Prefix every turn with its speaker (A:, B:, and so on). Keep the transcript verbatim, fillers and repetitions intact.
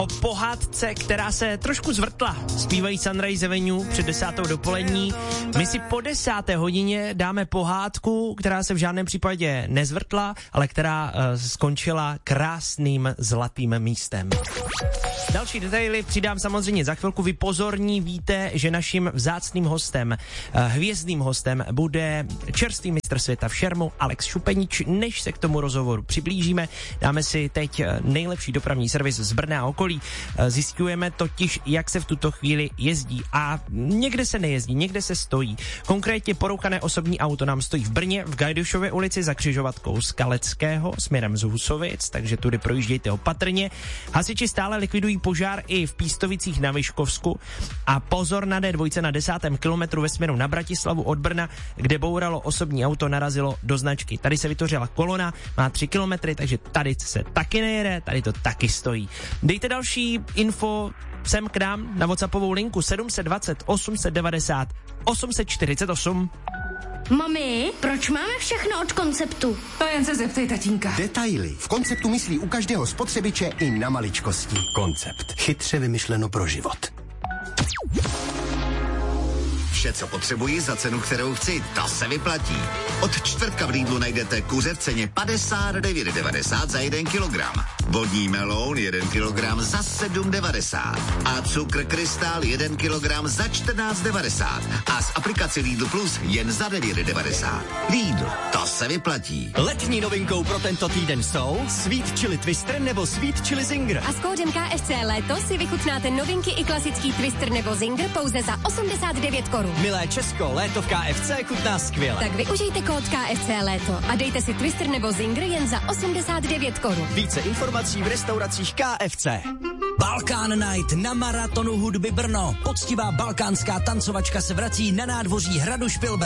A: o pohádce, která se trošku zvrtla. Zpívají Sunrise Avenue před desátou dopolední. My si po desáté hodině dáme pohádku, která se v žádném případě nezvrtla, ale která uh, skončila krásným zlatým místem. Další detaily přidám samozřejmě za chvilku. Vy pozorní víte, že naším vzácným hostem, hvězdným hostem bude čerstvý mistr světa v šermu Alex Šupenič. Než se k tomu rozhovoru přiblížíme, dáme si teď nejlepší dopravní servis z Brna a okolí. Zjistujeme totiž, jak se v tuto chvíli jezdí a někde se nejezdí, někde se stojí. Konkrétně porouchané osobní auto nám stojí v Brně v Gajdušově ulici za křižovatkou Skaleckého směrem z Husovic, takže tudy projíždějte opatrně. Hasiči stále likvidují požár i v Pístovicích na Vyškovsku a pozor na dé dva na desátém kilometru ve směru na Bratislavu od Brna, kde bouralo osobní auto, narazilo do značky. Tady se vytvořila kolona, má tři kilometry, takže tady se taky nejede, tady to taky stojí. Dejte další info sem k nám na WhatsAppovou linku sedm set dvacet osm set devadesát osm set čtyřicet osm.
B: Mami, proč máme všechno od Konceptu?
C: To jen se zeptej tatínka.
D: Detaily. V Konceptu myslí u každého spotřebiče i na maličkosti. Koncept. Chytře vymyšleno pro život.
E: Vše, co potřebuji za cenu, kterou chci, to se vyplatí. Od čtvrtka v Lidlu najdete kuře v ceně padesát devět devadesát za jeden kilogram. Vodní meloun jeden kilogram za sedm devadesát. A cukr krystal jeden kilogram za čtrnáct devadesát. A z aplikace Lidl Plus jen za devět devadesát. Lidl, to se vyplatí.
F: Letní novinkou pro tento týden jsou Sweet Chili Twister nebo Sweet Chili Zinger.
G: A s kódem K F C Léto si vychutnáte novinky i klasický Twister nebo Zinger pouze za osmdesát devět korun.
F: Milé Česko, léto v K F C chutná skvěle.
G: Tak využijte kód K F C Léto a dejte si Twister nebo Zinger jen za osmdesát devět korun.
F: Více informací v restauracích K F C.
H: Balkán Night na Maratonu hudby Brno. Poctivá balkánská tancovačka se vrací na nádvoří hradu Špilberk.